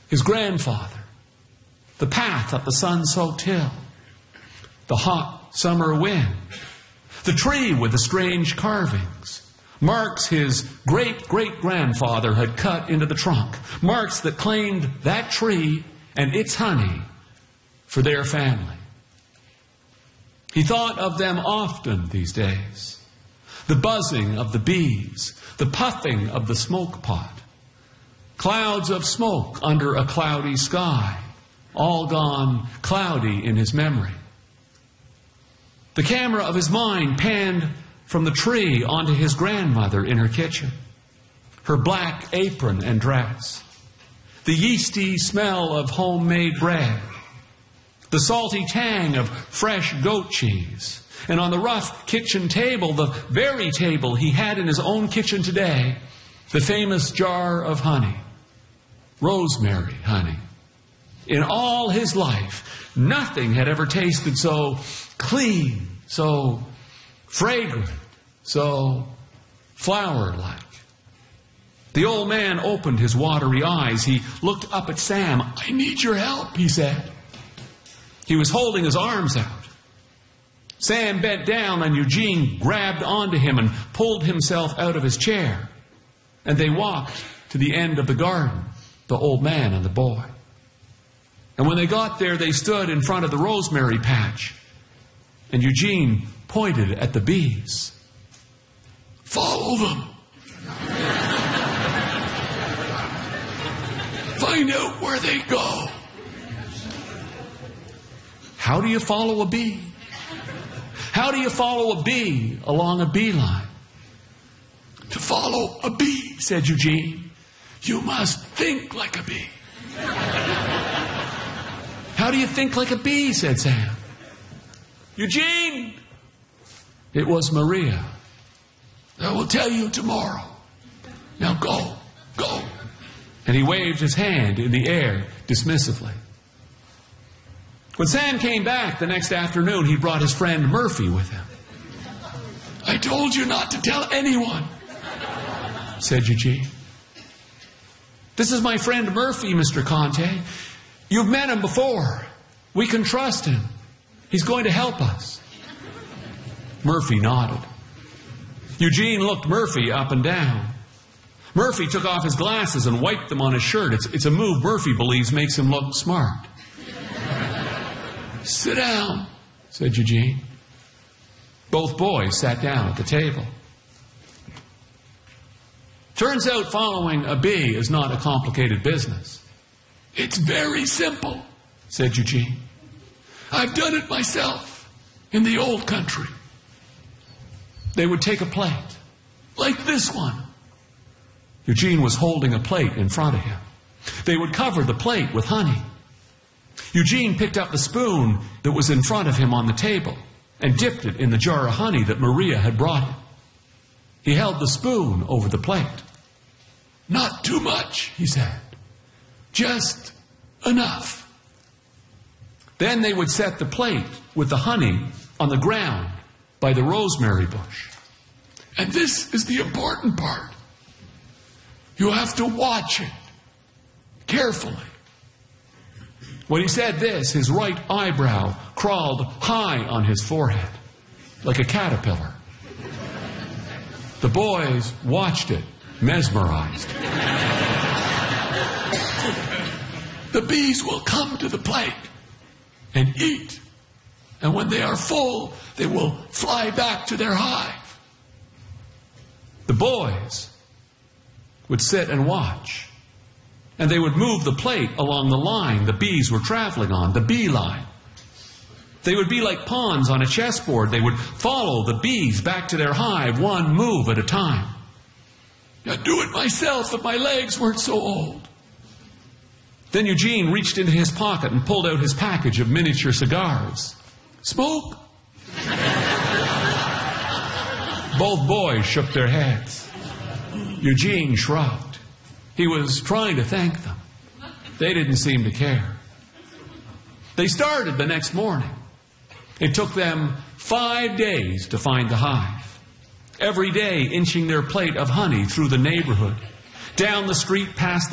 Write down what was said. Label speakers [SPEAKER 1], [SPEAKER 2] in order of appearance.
[SPEAKER 1] his grandfather, the path up the sun-soaked hill, the hot summer wind, the tree with the strange carvings, marks his great-great-grandfather had cut into the trunk, marks that claimed that tree and its honey for their family. He thought of them often these days. The buzzing of the bees, the puffing of the smoke pot, clouds of smoke under a cloudy sky, all gone cloudy in his memory. The camera of his mind panned from the tree onto his grandmother in her kitchen, her black apron and dress, the yeasty smell of homemade bread, the salty tang of fresh goat cheese, and on the rough kitchen table, the very table he had in his own kitchen today, the famous jar of honey, rosemary honey. In all his life, nothing had ever tasted so clean, so fragrant, so flower-like. The old man opened his watery eyes. He looked up at Sam. "I need your help," he said. He was holding his arms out. Sam bent down and Eugene grabbed onto him and pulled himself out of his chair. And they walked to the end of the garden, the old man and the boy. And when they got there, they stood in front of the rosemary patch. And Eugene pointed at the bees. "Follow them. Find out where they go." How do you follow a bee? How do you follow a bee along a bee line? "To follow a bee," said Eugene, "you must think like a bee." "How do you think like a bee?" said Sam. "Eugene!" It was Maria. "I will tell you tomorrow. Now go, go." And he waved his hand in the air dismissively. When Sam came back the next afternoon, he brought his friend Murphy with him. "I told you not to tell anyone," said Eugene. "This is my friend Murphy, Mr. Conte. You've met him before. We can trust him. He's going to help us." Murphy nodded. Eugene looked Murphy up and down. Murphy took off his glasses and wiped them on his shirt. It's a move Murphy believes makes him look smart. "Sit down," said Eugene. Both boys sat down at the table. Turns out following a bee is not a complicated business. "It's very simple," said Eugene. "I've done it myself in the old country." They would take a plate, like this one. Eugene was holding a plate in front of him. They would cover the plate with honey. Eugene picked up the spoon that was in front of him on the table and dipped it in the jar of honey that Maria had brought him. He held the spoon over the plate. "Not too much," he said. "Just enough." Then they would set the plate with the honey on the ground by the rosemary bush. "And this is the important part. You have to watch it carefully." When he said this, his right eyebrow crawled high on his forehead, like a caterpillar. The boys watched it, mesmerized. "The bees will come to the plate and eat, and when they are full, they will fly back to their hive." The boys would sit and watch. And they would move the plate along the line the bees were traveling on, the bee line. They would be like pawns on a chessboard. They would follow the bees back to their hive, one move at a time. "I'd do it myself if my legs weren't so old." Then Eugene reached into his pocket and pulled out his package of miniature cigars. "Smoke?" Both boys shook their heads. Eugene shrugged. He was trying to thank them. They didn't seem to care. They started the next morning. It took them 5 days to find the hive. Every day inching their plate of honey through the neighborhood, down the street past the